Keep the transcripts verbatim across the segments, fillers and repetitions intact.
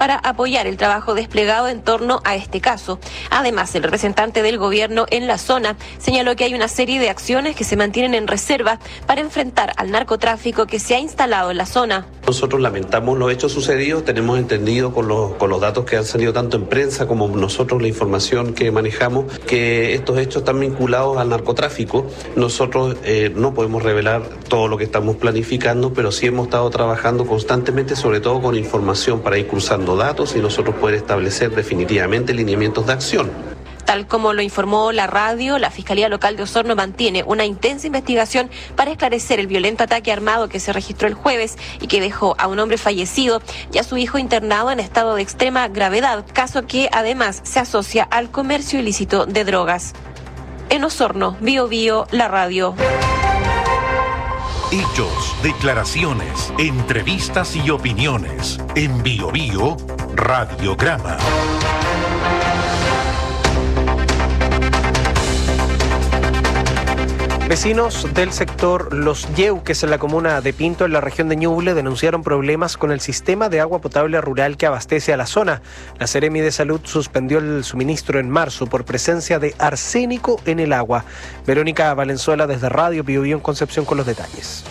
para apoyar el trabajo desplegado en torno a este caso. Además, el representante del gobierno en la zona señaló que hay una serie de acciones que se mantienen en reserva para enfrentar al narcotráfico que se ha instalado en la zona. Nosotros lamentamos los hechos sucedidos, tenemos entendido con los, con los datos que han salido tanto en prensa como nosotros la información que manejamos, que estos hechos están vinculados al narcotráfico. Nosotros eh, no podemos revelar todo lo que estamos planificando, pero sí hemos estado trabajando constantemente, sobre todo con información para ir cruzando datos y nosotros poder establecer definitivamente lineamientos de acción. Tal como lo informó la radio, la Fiscalía Local de Osorno mantiene una intensa investigación para esclarecer el violento ataque armado que se registró el jueves y que dejó a un hombre fallecido y a su hijo internado en estado de extrema gravedad, caso que además se asocia al comercio ilícito de drogas. En Osorno, Bio Bio, la radio. Hechos, declaraciones, entrevistas y opiniones. En Bio Bio, Radiograma. Vecinos del sector Los Yeuques en la comuna de Pinto, en la región de Ñuble, denunciaron problemas con el sistema de agua potable rural que abastece a la zona. La Seremi de Salud suspendió el suministro en marzo por presencia de arsénico en el agua. Verónica Valenzuela desde Radio Bio Bio en Concepción con los detalles.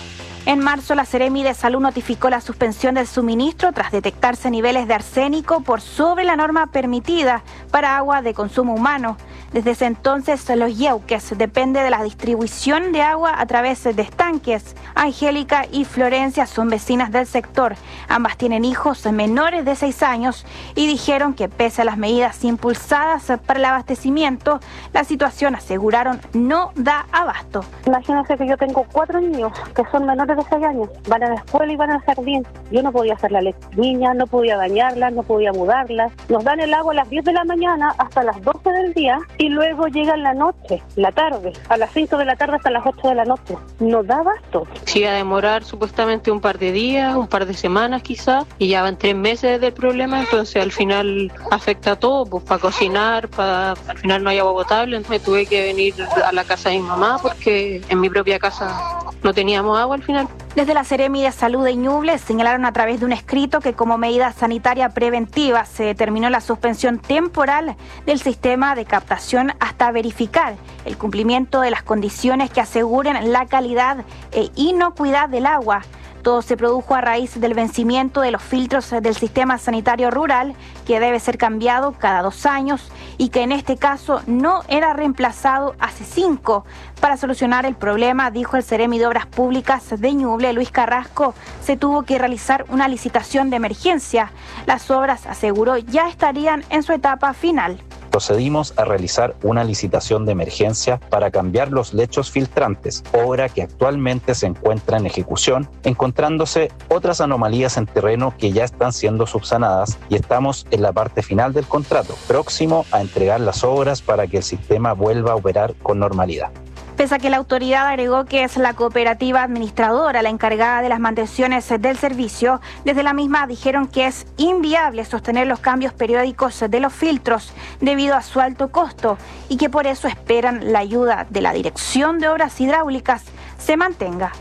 En marzo, la Seremi de Salud notificó la suspensión del suministro tras detectarse niveles de arsénico por sobre la norma permitida para agua de consumo humano. Desde ese entonces, Los Yeuques depende de la distribución de agua a través de estanques. Angélica y Florencia son vecinas del sector. Ambas tienen hijos menores de seis años y dijeron que pese a las medidas impulsadas para el abastecimiento, la situación, aseguraron, no da abasto. Imagínense que yo tengo cuatro niños que son menores de seis años, van a la escuela y van al jardín. Yo no podía hacer la leche niña, no podía bañarlas, no podía mudarlas. Nos dan el agua a las diez de la mañana hasta las doce del día y luego llega en la noche, la tarde, a las cinco de la tarde hasta las ocho de la noche. No da abasto. Sí, iba a demorar supuestamente un par de días, un par de semanas quizás, y ya van tres meses del problema, entonces al final afecta a todo, pues para cocinar, para al final no hay agua potable, entonces me tuve que venir a la casa de mi mamá porque en mi propia casa no teníamos agua al final. Desde la Seremi de Salud de Ñuble señalaron a través de un escrito que como medida sanitaria preventiva se determinó la suspensión temporal del sistema de captación hasta verificar el cumplimiento de las condiciones que aseguren la calidad e inocuidad del agua. Todo se produjo a raíz del vencimiento de los filtros del sistema sanitario rural, que debe ser cambiado cada dos años y que en este caso no era reemplazado hace cinco. Para solucionar el problema, dijo el Seremi de Obras Públicas de Ñuble, Luis Carrasco, se tuvo que realizar una licitación de emergencia. Las obras, aseguró, ya estarían en su etapa final. Procedimos a realizar una licitación de emergencia para cambiar los lechos filtrantes, obra que actualmente se encuentra en ejecución, encontrándose otras anomalías en terreno que ya están siendo subsanadas y estamos en la parte final del contrato, próximo a entregar las obras para que el sistema vuelva a operar con normalidad. Pese a que la autoridad agregó que es la cooperativa administradora la encargada de las mantenciones del servicio, desde la misma dijeron que es inviable sostener los cambios periódicos de los filtros debido a su alto costo y que por eso esperan la ayuda de la Dirección de Obras Hidráulicas se mantenga.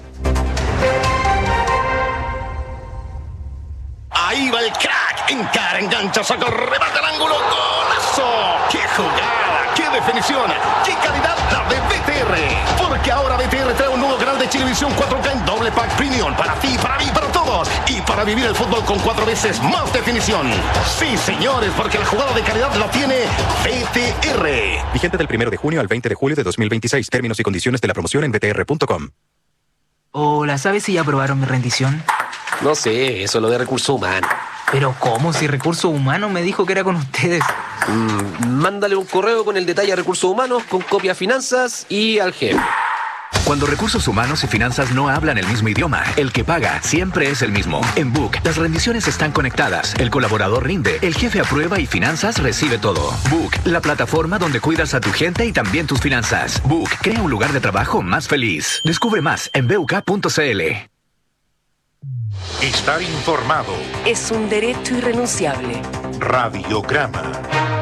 Ahí va el crack, encara, engancha, saca, remata al ángulo, golazo. ¡Qué jugada! ¡Qué definición! ¡Qué calidad la de B T R! Porque ahora B T R trae un nuevo canal de Chilevisión cuatro K en doble pack premium para ti, para mí, para todos y para vivir el fútbol con cuatro veces más definición. Sí, señores, porque la jugada de calidad la tiene B T R. Vigente del primero de junio al veinte de julio de dos mil veintiséis. Términos y condiciones de la promoción en b t r punto com. Hola, ¿sabes si ya aprobaron mi rendición? No sé, eso es lo de recursos humanos. ¿Pero cómo? Si Recursos Humanos me dijo que era con ustedes. Mm, mándale un correo con el detalle a Recursos Humanos, con copia a Finanzas y al jefe. Cuando Recursos Humanos y Finanzas no hablan el mismo idioma, el que paga siempre es el mismo. En Book, las rendiciones están conectadas, el colaborador rinde, el jefe aprueba y Finanzas recibe todo. Book, la plataforma donde cuidas a tu gente y también tus finanzas. Book, crea un lugar de trabajo más feliz. Descubre más en b u k punto c l. Estar informado es un derecho irrenunciable. Radiograma.